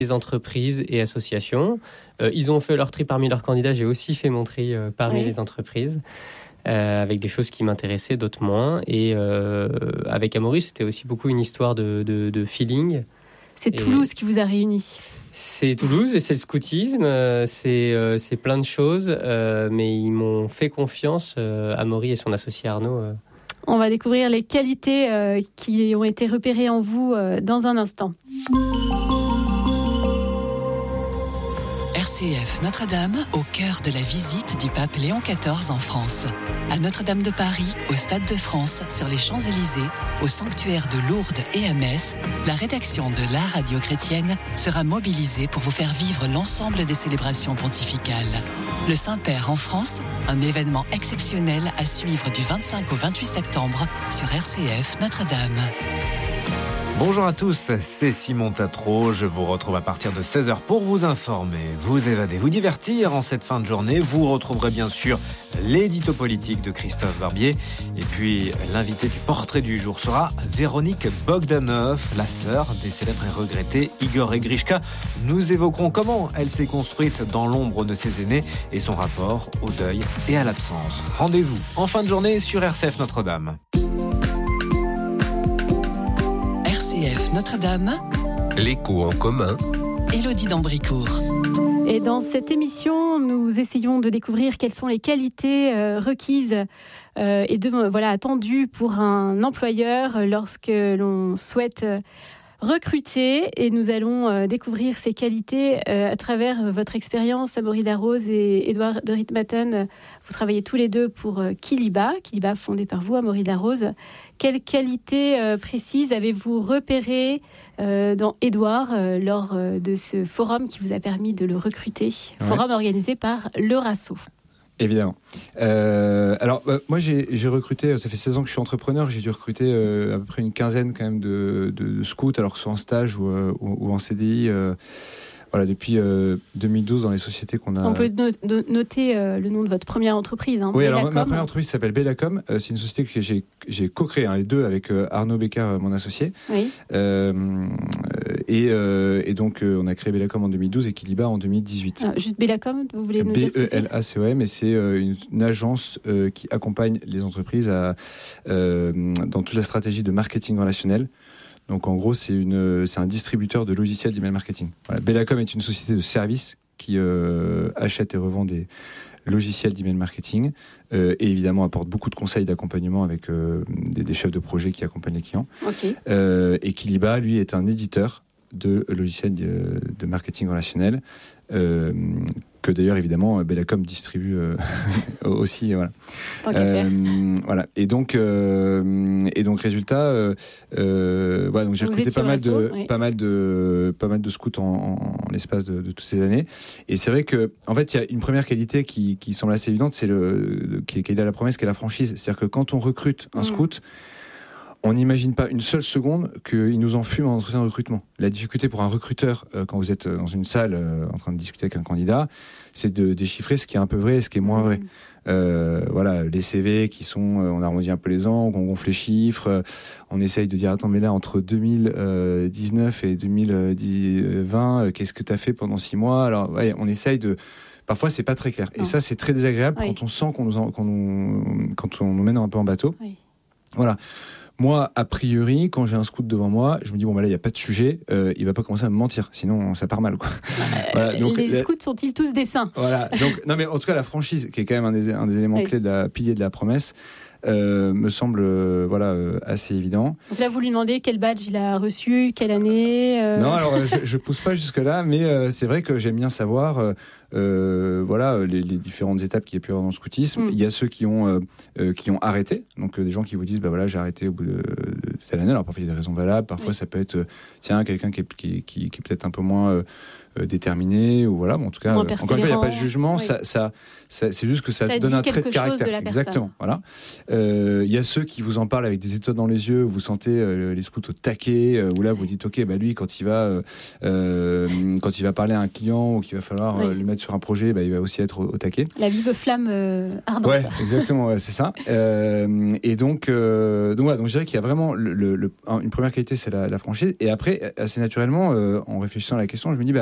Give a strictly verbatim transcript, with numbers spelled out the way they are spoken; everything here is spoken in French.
les entreprises et associations. Euh, ils ont fait leur tri parmi leurs candidats. J'ai aussi fait mon tri euh, parmi oui. les entreprises, euh, avec des choses qui m'intéressaient, d'autres moins. Et euh, avec Amaury, c'était aussi beaucoup une histoire de, de, de feeling. C'est et Toulouse qui vous a réunis. C'est Toulouse et c'est le scoutisme. Euh, c'est, euh, c'est plein de choses. Euh, mais ils m'ont fait confiance, euh, Amaury et son associé Arnaud. Euh. On va découvrir les qualités euh, qui ont été repérées en vous euh, dans un instant. R C F Notre-Dame, au cœur de la visite du pape Léon quatorze en France. À Notre-Dame de Paris, au Stade de France, sur les Champs-Élysées, au sanctuaire de Lourdes et à Metz, la rédaction de la radio chrétienne sera mobilisée pour vous faire vivre l'ensemble des célébrations pontificales. Le Saint-Père en France, un événement exceptionnel à suivre du vingt-cinq au vingt-huit septembre sur R C F Notre-Dame. Bonjour à tous, c'est Simon Tatro. Je vous retrouve à partir de seize heures pour vous informer, vous évader, vous divertir en cette fin de journée. Vous retrouverez bien sûr l'édito politique de Christophe Barbier. Et puis l'invité du portrait du jour sera Véronique Bogdanov, la sœur des célèbres et regrettés Igor et Grishka. Nous évoquerons comment elle s'est construite dans l'ombre de ses aînés et son rapport au deuil et à l'absence. Rendez-vous en fin de journée sur R C F Notre-Dame. R C F Notre-Dame, l'écho en commun, Élodie d'Ambricourt. Et dans cette émission, nous essayons de découvrir quelles sont les qualités euh, requises euh, et de, voilà, attendues pour un employeur lorsque l'on souhaite recruter. Et nous allons euh, découvrir ces qualités euh, à travers votre expérience, Amaury Darroze et Édouard de Ritmaten. Vous travaillez tous les deux pour euh, Kiliba, Kiliba fondé par vous, Amaury Darroze. Quelles qualités euh, précises avez-vous repérées euh, dans Édouard euh, lors euh, de ce forum qui vous a permis de le recruter, ouais. Forum organisé par le Rasso? Évidemment. Euh, alors, bah, moi, j'ai, j'ai recruté, ça fait seize ans que je suis entrepreneur, j'ai dû recruter euh, à peu près une quinzaine quand même de, de, de scouts, alors que ce soit en stage ou, euh, ou, ou en C D I. Euh, Voilà, depuis euh, deux mille douze, dans les sociétés qu'on a... On peut no- no- noter euh, le nom de votre première entreprise. Hein, oui, Bellacom. Alors ma première entreprise s'appelle Bellacom. Euh, c'est une société que j'ai, j'ai co-créée, hein, les deux, avec euh, Arnaud Beccard, mon associé. Oui. Euh, et, euh, et donc, euh, on a créé Bellacom en deux mille douze et Kiliba en deux mille dix-huit. Alors, juste Bellacom, vous voulez nous dire ce que c'est ? B E L A C O M, et c'est euh, une, une agence euh, qui accompagne les entreprises à, euh, dans toute la stratégie de marketing relationnel. Donc en gros, c'est, une, c'est un distributeur de logiciels d'email marketing. Voilà. Bellacom est une société de services qui euh, achète et revend des logiciels d'email marketing euh, et évidemment apporte beaucoup de conseils d'accompagnement avec euh, des, des chefs de projet qui accompagnent les clients. Okay. Euh, et Kiliba, lui, est un éditeur de logiciels de, de marketing relationnel euh, que d'ailleurs évidemment Bellacom distribue euh, aussi, voilà. Tant qu'à faire. Euh, voilà. Et donc euh, et donc résultat, euh, euh, voilà, donc j'ai Vous recruté pas mal réseau, de oui. pas mal de pas mal de scouts en, en, en l'espace de, de toutes ces années. Et c'est vrai que en fait il y a une première qualité qui, qui semble assez évidente, c'est le qui, qui est la promesse, qui est la franchise. C'est-à-dire que quand on recrute un mmh. scout, on n'imagine pas une seule seconde qu'il nous en fume en entretien de recrutement. La difficulté pour un recruteur, euh, quand vous êtes dans une salle euh, en train de discuter avec un candidat, c'est de déchiffrer ce qui est un peu vrai et ce qui est moins vrai. Mmh. Euh, voilà, les C V qui sont, euh, on arrondit un peu les angles, on gonfle les chiffres, euh, on essaye de dire, attends, mais là, entre deux mille dix-neuf et deux mille vingt, euh, qu'est-ce que tu as fait pendant six mois ? Alors, ouais, on essaye de... Parfois, c'est pas très clair. Non. Et ça, c'est très désagréable oui. quand on sent qu'on nous, en, qu'on nous, quand on nous mène un peu en bateau. Oui. Voilà. Moi, a priori, quand j'ai un scout devant moi, je me dis, bon, bah là, il n'y a pas de sujet, euh, il ne va pas commencer à me mentir, sinon ça part mal, quoi. Euh, voilà, donc, les scouts sont-ils tous des saints ? Voilà, donc, non, mais en tout cas, la franchise, qui est quand même un des, un des éléments oui. clés de la pilier de la promesse, euh, me semble euh, voilà, euh, assez évident. Donc là, vous lui demandez quel badge il a reçu, quelle année euh... Non, alors, je ne pousse pas jusque-là, mais euh, c'est vrai que j'aime bien savoir... Euh, Euh, voilà les, les différentes étapes qu'il y a pu avoir dans le scoutisme. Mm. Il y a ceux qui ont euh, euh, qui ont arrêté, donc euh, des gens qui vous disent bah voilà j'ai arrêté au bout de, de telle année. Alors parfois il y a des raisons valables, parfois oui. ça peut être euh, tiens quelqu'un qui est, qui, qui, qui est peut-être un peu moins euh, euh, déterminé ou voilà. Bon, en tout cas, Moins euh, encore une fois, il n'y a pas de jugement. Oui. Ça, ça, ça, c'est juste que ça, Ça donne dit un trait de quelque chose caractère. de la Exactement. Voilà. Euh, Il y a ceux qui vous en parlent avec des étoiles dans les yeux. Où vous sentez euh, les scouts au taquet. Euh, où là, vous dites, ok, bah lui, quand il va, euh, euh, quand il va parler à un client ou qu'il va falloir Oui. euh, lui mettre sur un projet, bah, il va aussi être au, au taquet. La vive flamme euh, ardente. Ouais, exactement, ouais, c'est ça. Euh, et donc, euh, donc, voilà, donc je dirais qu'il y a vraiment le, le, le, une première qualité, c'est la, la franchise. Et après, assez naturellement, euh, en réfléchissant à la question, je me dis, bah,